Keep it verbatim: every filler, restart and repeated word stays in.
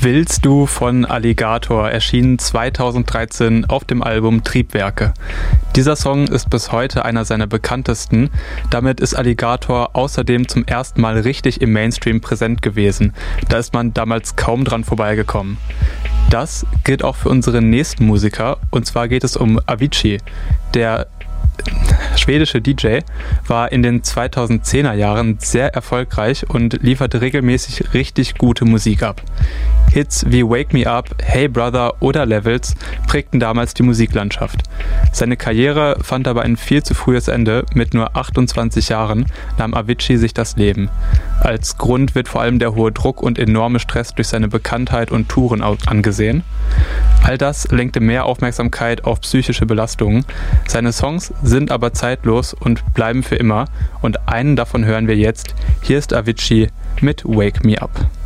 Willst du von Alligator erschien zweitausenddreizehn auf dem Album Triebwerke. Dieser Song ist bis heute einer seiner bekanntesten. Damit ist Alligator außerdem zum ersten Mal richtig im Mainstream präsent gewesen. Da ist man damals kaum dran vorbeigekommen. Das gilt auch für unseren nächsten Musiker, und zwar geht es um Avicii. Der schwedische D J war in den zweitausendzehner Jahren sehr erfolgreich und lieferte regelmäßig richtig gute Musik ab. Hits wie Wake Me Up, Hey Brother oder Levels prägten damals die Musiklandschaft. Seine Karriere fand aber ein viel zu frühes Ende. Mit nur achtundzwanzig Jahren nahm Avicii sich das Leben. Als Grund wird vor allem der hohe Druck und enorme Stress durch seine Bekanntheit und Touren angesehen. All das lenkte mehr Aufmerksamkeit auf psychische Belastungen. Seine Songs sind aber zeitlos und bleiben für immer, und einen davon hören wir jetzt. Hier ist Avicii mit Wake Me Up.